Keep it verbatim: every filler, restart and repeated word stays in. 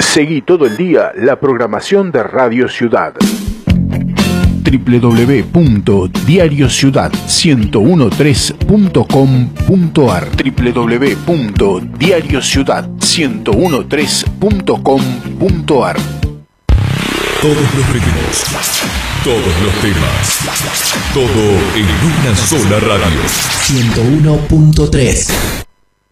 Seguí todo el día la programación de Radio Ciudad. doble u doble u doble u punto diario ciudad ciento trece punto com punto a r doble u doble u doble u punto diario ciudad ciento trece punto com punto a r. Todos los ritmos, todos los temas, todo en una sola radio. ciento uno punto tres.